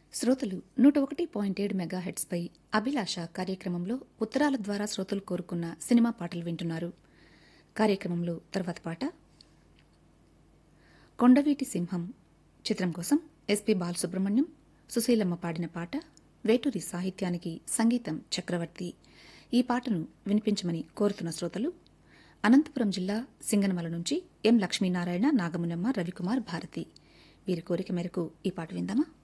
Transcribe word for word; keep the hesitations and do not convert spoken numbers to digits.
శ్రోతలు నూట ఒకటి పాయింట్ ఏడు మెగాహెట్స్పై అభిలాష కార్యక్రమంలో ఉత్తరాల ద్వారా శ్రోతలు కోరుకున్న సినిమా పాటలు వింటున్నారు. కార్యక్రమంలో తర్వాత పాట కొండవీటి సింహం చిత్రం కోసం ఎస్పి బాలసుబ్రహ్మణ్యం, సుశీలమ్మ పాడిన పాట, వేటూరి సాహిత్యానికి సంగీతం చక్రవర్తి. ఈ పాటను వినిపించమని కోరుతున్న శ్రోతలు అనంతపురం జిల్లా సింగనమల నుంచి ఎం లక్ష్మీనారాయణ, నాగమునమ్మ, రవికుమార్, భారతి. వీరి కోరిక మేరకు ఈ పాట విందామా?